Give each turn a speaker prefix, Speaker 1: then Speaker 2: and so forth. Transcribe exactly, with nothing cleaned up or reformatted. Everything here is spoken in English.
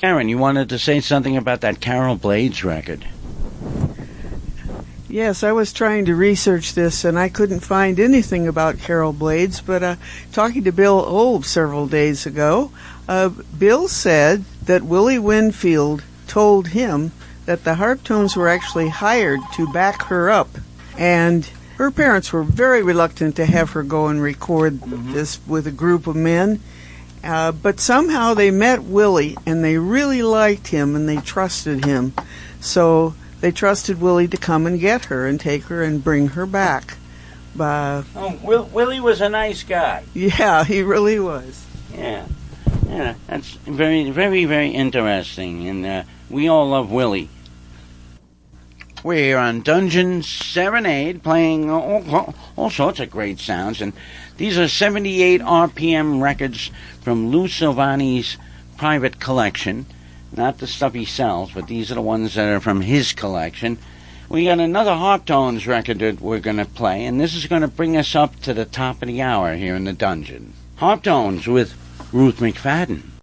Speaker 1: Aaron, you wanted to say something about that Carol Blades record.
Speaker 2: Yes, I was trying to research this, and I couldn't find anything about Carol Blades, but uh, talking to Bill Olb several days ago, uh, Bill said that Willie Winfield told him that the Harptones were actually hired to back her up, and her parents were very reluctant to have her go and record mm-hmm. this with a group of men, uh, but somehow they met Willie, and they really liked him, and they trusted him, so they trusted Willie to come and get her and take her and bring her back. Uh,
Speaker 1: oh, Will, Willie was a nice guy.
Speaker 2: Yeah, he really was.
Speaker 1: Yeah, yeah, that's very, very, very interesting, and uh, we all love Willie. We're here on Dungeon Serenade, playing all, all sorts of great sounds, and these are seventy-eight R P M records from Lou Silvani's private collection. Not the stuff he sells, but these are the ones that are from his collection. We got another Harptones record that we're going to play, and this is going to bring us up to the top of the hour here in the dungeon. Harptones with Ruth McFadden.